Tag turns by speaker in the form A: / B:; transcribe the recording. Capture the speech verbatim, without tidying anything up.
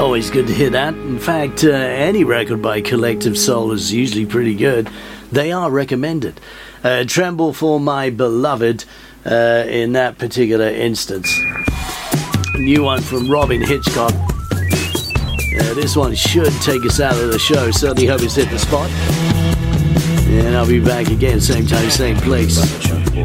A: Always good to hear that. In fact, uh, any record by Collective Soul is usually pretty good. They are recommended. Uh, Tremble for My Beloved uh, in that particular instance. A new one from Robin Hitchcock. Uh, this one should take us out of the show. Certainly hope it's hit the spot. And I'll be back again, same time, same place.